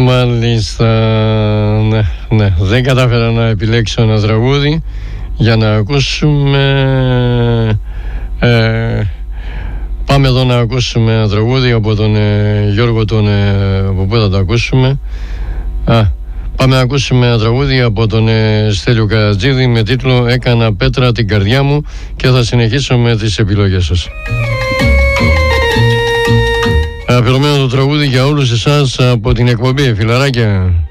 Μάλιστα, ναι. Δεν κατάφερα να επιλέξω ένα τραγούδι για να ακούσουμε. Πάμε εδώ να ακούσουμε ένα τραγούδι από τον Γιώργο από πού θα το ακούσουμε. Πάμε να ακούσουμε ένα τραγούδι από τον Στέλιο Καρατζίδη με τίτλο «Έκανα πέτρα την καρδιά μου» και θα συνεχίσω με τις επιλογές σας. Αφιερωμένο το τραγούδι για όλους εσάς από την εκπομπή, φιλαράκια.